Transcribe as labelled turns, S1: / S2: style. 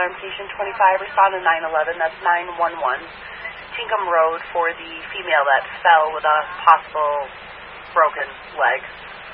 S1: Alarm Station 25, respond to 911. That's 911. Tinkham Road for the female that fell with a possible broken leg.